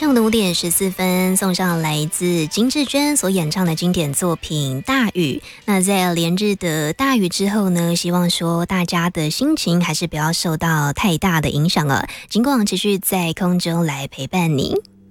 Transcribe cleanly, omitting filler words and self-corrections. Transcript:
上午的5:14，送上来自金志娟所演唱的经典作品《大雨》。那在连日的大雨之后呢，希望说大家的心情还是不要受到太大的影响了，尽管持续在空中来陪伴你。